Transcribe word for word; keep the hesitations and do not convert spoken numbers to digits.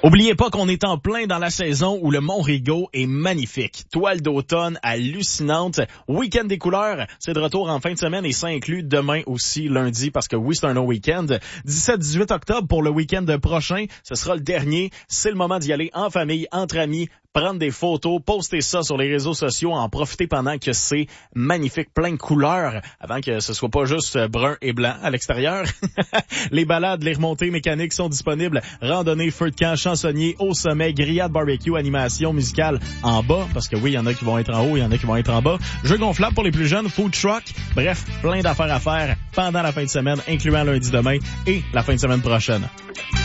Oubliez pas qu'on est en plein dans la saison où le Mont-Rigaud est magnifique. Toile d'automne hallucinante. Week-end des couleurs, c'est de retour en fin de semaine et ça inclut demain aussi, lundi, parce que oui, c'est un long week-end. dix-sept dix-huit octobre pour le week-end prochain, ce sera le dernier. C'est le moment d'y aller en famille, entre amis, prendre des photos, poster ça sur les réseaux sociaux, en profiter pendant que c'est magnifique, plein de couleurs, avant que ce soit pas juste brun et blanc à l'extérieur. Les balades, les remontées mécaniques sont disponibles. Randonnée, feu de camp, chansonnier au sommet, grillade barbecue, animation musicale en bas, parce que oui, il y en a qui vont être en haut, il y en a qui vont être en bas. Jeux gonflables pour les plus jeunes, food truck, bref, plein d'affaires à faire pendant la fin de semaine, incluant lundi demain et la fin de semaine prochaine.